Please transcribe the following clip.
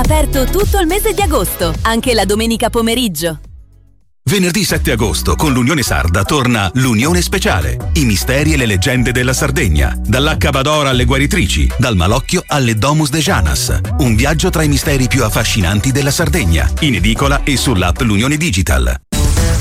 Aperto tutto il mese di agosto, anche la domenica pomeriggio. Venerdì 7 agosto con l'Unione Sarda torna l'Unione Speciale. I misteri e le leggende della Sardegna. Dall'Accabadora alle guaritrici, dal Malocchio alle Domus de Janas. Un viaggio tra i misteri più affascinanti della Sardegna. In edicola e sull'app L'Unione Digital.